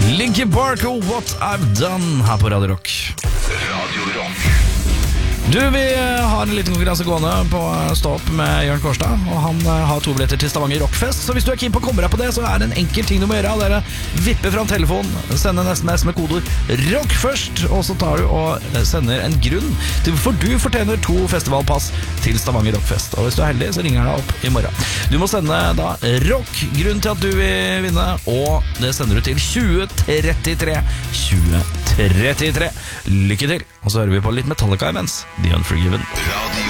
Linkin Park og What I've Done her på Radio Rock. Radio Rock. Du, vi har en liten konkurranse gående på Stå opp med Jørn Kårstad, og han har 2 billetter til Stavanger Rockfest. Så hvis du er keen på å komme deg på det, så er det en enkel ting du må gjøre. Det er å vippe fram telefonen, sende en SMS med kodeord ROCK først, og så tar du og sender en grunn til hvorfor du fortjener 2 festivalpass til Stavanger Rockfest. Og hvis du er heldig, så ringer han deg opp i morgen. Du må sende da ROCK, grunn til at du vil vinne, og det sender du til 2033. 2033. Lykke til. Og så hører vi på litt Metallica imens. The Unforgiven. Radio